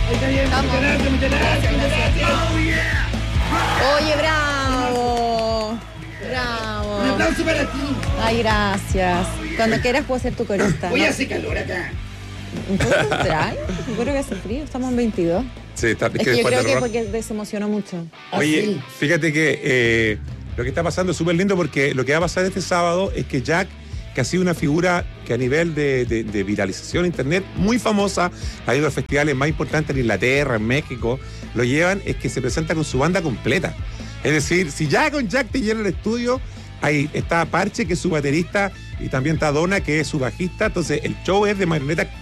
Está bien, Vamos. muchas gracias, muchas gracias, muchas gracias. Oye, bravo. Un Bravo. aplauso para ti. Ay, gracias. Cuando quieras puedo ser tu corista. Hoy ¿No? hace calor acá. ¿Un poco central? Yo creo que hace frío. Estamos en 22. Sí, está, Es que yo después creo del que rock. porque se emocionó mucho. Oye, Así. fíjate que lo que está pasando es súper lindo porque lo que va a pasar este sábado es que Jack, que ha sido una figura que a nivel de viralización en internet muy famosa, ha ido a festivales más importantes en Inglaterra, en México, lo llevan, es que se presenta con su banda completa. Es decir, si ya con Jack te llena el estudio, ahí está Parche, que es su baterista, y también está Donna, que es su bajista, entonces el show es de marionetas